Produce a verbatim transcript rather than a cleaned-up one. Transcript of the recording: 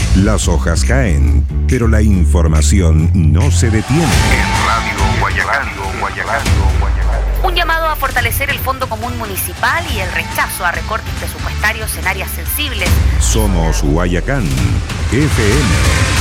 Las hojas caen, pero la información no se detiene. En Radio Guayacán, Guayacán, Guayacán. Un llamado a fortalecer el Fondo Común Municipal y el rechazo a recortes presupuestarios en áreas sensibles. Somos Guayacán F M.